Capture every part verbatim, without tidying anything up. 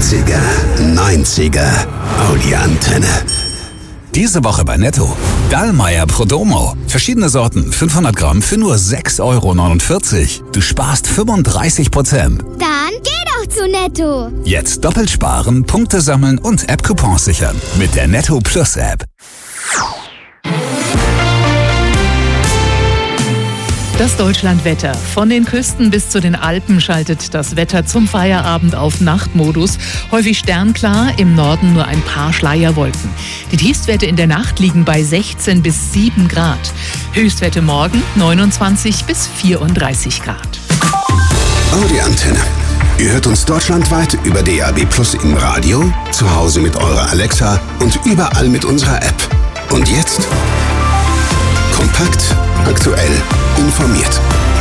achtziger, neunziger, Audi-Antenne. Diese Woche bei Netto. Dallmayr Prodomo. Verschiedene Sorten, fünfhundert Gramm für nur sechs Euro neunundvierzig. Du sparst fünfunddreißig Prozent. Dann geh doch zu Netto. Jetzt doppelt sparen, Punkte sammeln und App-Coupons sichern. Mit der Netto Plus App. Das Deutschlandwetter. Von den Küsten bis zu den Alpen schaltet das Wetter zum Feierabend auf Nachtmodus. Häufig sternklar, im Norden nur ein paar Schleierwolken. Die Tiefstwerte in der Nacht liegen bei sechzehn bis sieben Grad. Höchstwerte morgen neunundzwanzig bis vierunddreißig Grad. Audi-Antenne. Ihr hört uns deutschlandweit über D A B Plus im Radio, zu Hause mit eurer Alexa und überall mit unserer App. Und jetzt kompakt, aktuell, informiert.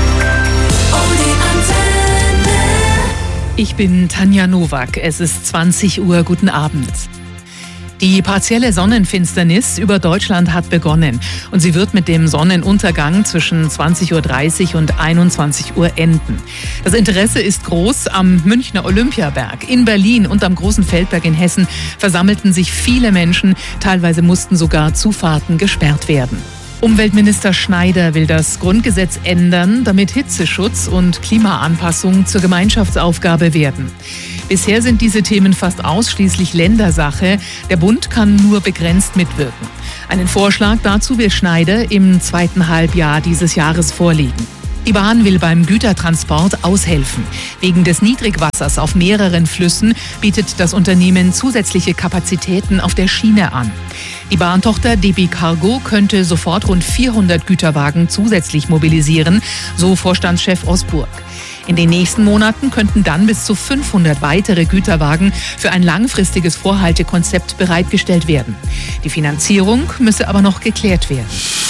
Ich bin Tanja Nowak. Es ist zwanzig Uhr. Guten Abend. Die partielle Sonnenfinsternis über Deutschland hat begonnen und sie wird mit dem Sonnenuntergang zwischen zwanzig Uhr dreißig und einundzwanzig Uhr enden. Das Interesse ist groß. Am Münchner Olympiaberg, in Berlin und am Großen Feldberg in Hessen versammelten sich viele Menschen. Teilweise mussten sogar Zufahrten gesperrt werden. Umweltminister Schneider will das Grundgesetz ändern, damit Hitzeschutz und Klimaanpassung zur Gemeinschaftsaufgabe werden. Bisher sind diese Themen fast ausschließlich Ländersache. Der Bund kann nur begrenzt mitwirken. Einen Vorschlag dazu will Schneider im zweiten Halbjahr dieses Jahres vorlegen. Die Bahn will beim Gütertransport aushelfen. Wegen des Niedrigwassers auf mehreren Flüssen bietet das Unternehmen zusätzliche Kapazitäten auf der Schiene an. Die Bahntochter D B Cargo könnte sofort rund vierhundert Güterwagen zusätzlich mobilisieren, so Vorstandschef Osburg. In den nächsten Monaten könnten dann bis zu fünfhundert weitere Güterwagen für ein langfristiges Vorhaltekonzept bereitgestellt werden. Die Finanzierung müsse aber noch geklärt werden.